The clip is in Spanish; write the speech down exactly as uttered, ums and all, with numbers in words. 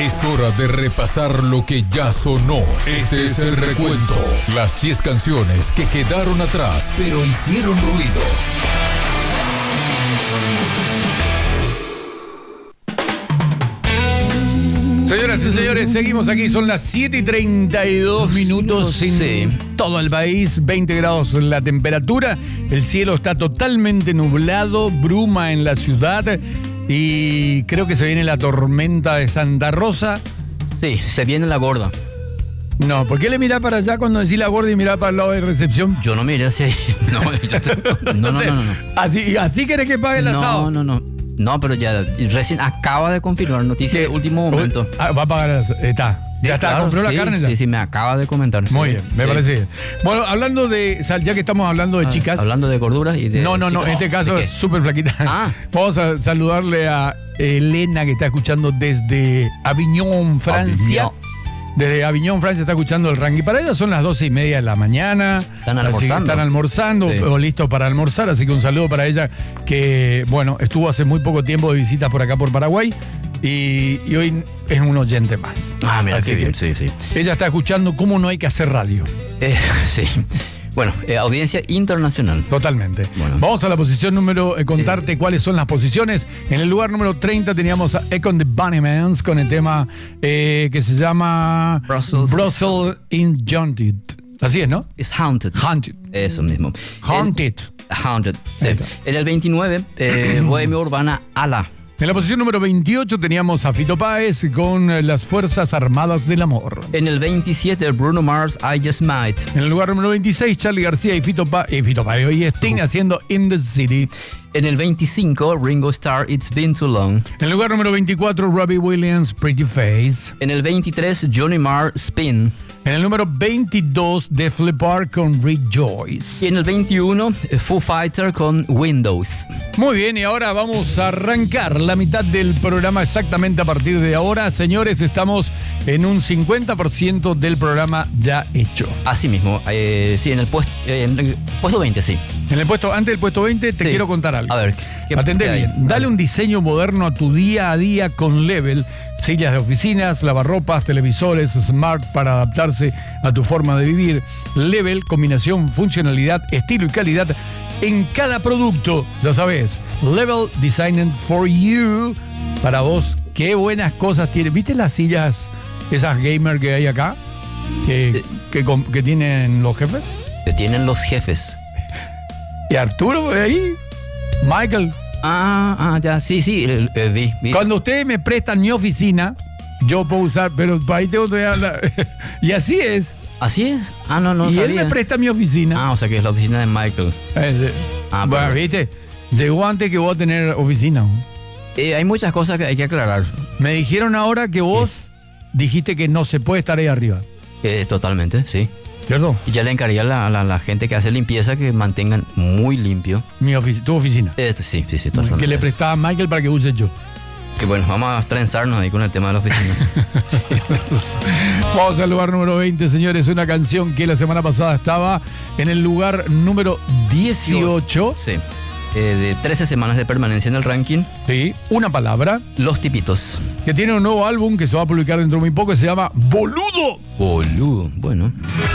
Es hora de repasar lo que ya sonó. Este es el recuento. Las diez canciones que quedaron atrás, pero hicieron ruido. Señoras y señores, seguimos aquí. Son las siete y treinta y dos minutos en sí. todo el país. veinte grados la temperatura. El cielo está totalmente nublado. Bruma en la ciudad. Y creo que se viene la tormenta de Santa Rosa. Sí, se viene la gorda. No, ¿por qué le mirás para allá cuando decís la gorda y mirás para el lado de recepción? Yo no miré hacia ahí. No, yo, no, no, no, no, no. ¿Así, así querés que pague el no, asado? No, no, no. No, pero ya recién acaba de confirmar, noticia de último momento. Ah, va a pagar el asado. Está. Sí, ¿Ya está? claro, ¿Compró sí, la carne? Ya? Sí, sí, me acaba de comentar. Muy sí, bien, me sí. parece bien. Bueno, hablando de, ya que estamos hablando de ah, chicas. Hablando de gorduras y de. No, no, no, chicas. en este caso es súper flaquita. Ah. Vamos a saludarle a Elena, que está escuchando desde Aviñón, Francia. Aviñón. Desde Aviñón, Francia, está escuchando el ranking. Para ellos son las doce y media de la mañana. Están Así que almorzando. están almorzando Sí. o listos para almorzar. Así que un saludo para ella, que, bueno, estuvo hace muy poco tiempo de visitas por acá, por Paraguay. Y, y hoy es un oyente más. Ah, mira, Así qué bien, que sí, sí. Ella está escuchando cómo no hay que hacer radio. Eh, sí. Bueno, eh, audiencia internacional. Totalmente. Bueno. Vamos a la posición número, eh, contarte cuáles son las posiciones. En el lugar número treinta teníamos a Econ the Bunnymen con el tema eh, que se llama Brussels. Brussels Enchanted. Así es, ¿no? Es Haunted. Haunted. Eso mismo. Haunted. El, haunted. Sí. Ahí está. En el veintinueve, eh, Bohemia Urbana Ala. En la posición número veintiocho teníamos a Fito Páez con eh, las Fuerzas Armadas del Amor. En el veintisiete, Bruno Mars, I Just Might. En el lugar número veintiséis, Charly García y Fito Páez, y Fito Páez y Sting haciendo In the City. En el veinticinco, Ringo Starr, It's Been Too Long. En el lugar número veinticuatro, Robbie Williams, Pretty Face. En el veintitrés, Johnny Marr, Spin. En el número veintidós, Def Leppard con Rejoice. Y en el veintiuno, Foo Fighter con Windows. Muy bien, y ahora vamos a arrancar la mitad del programa exactamente a partir de ahora. Señores, estamos en un cincuenta por ciento del programa ya hecho. Así mismo, eh, sí, en el, puesto, eh, en el puesto veinte, sí. En el puesto, antes del puesto veinte, te Sí. quiero contar algo. A ver, ¿qué- Atendé qué hay? bien. Dale un diseño moderno a tu día a día con Level. Sillas de oficinas, lavarropas, televisores, smart para adaptarse a tu forma de vivir. Level, combinación, funcionalidad, estilo y calidad en cada producto. Ya sabes, Level Designed for You. Para vos, qué buenas cosas tiene. ¿Viste las sillas, esas gamer que hay acá? Que, que, com- que tienen los jefes. Que tienen los jefes. Y Arturo, por ahí. Michael. Ah, ah, ya, sí, sí, eh, eh, vi, vi. Cuando ustedes me prestan mi oficina, yo puedo usar, pero para ahí tengo que hablar. Y así es. ¿Así es? Ah, no, no y sabía. él me presta mi oficina. Ah, o sea que es la oficina de Michael. Eh, Ah, bueno, pero- viste, llegó antes que vos a tener oficina. Eh, hay muchas cosas que hay que aclarar. Me dijeron ahora que vos dijiste que no se puede estar ahí arriba. Eh, totalmente, sí. ¿Cierto? Y ya le encargué a la, a la- la gente que hace limpieza que mantengan muy limpio. Mi ofici- tu oficina. Este, sí, sí, sí, totalmente. Que le prestaba a Michael para que use yo. Que bueno, vamos a trenzarnos ahí con el tema de la oficina. Vamos al lugar número veinte, señores. Una canción que la semana pasada estaba en el lugar número dieciocho. Sí. Eh, de trece semanas de permanencia en el ranking, Sí. Una palabra. Los Tipitos. Que tiene un nuevo álbum que se va a publicar dentro de muy poco. Que se llama Boludo. Boludo. Bueno.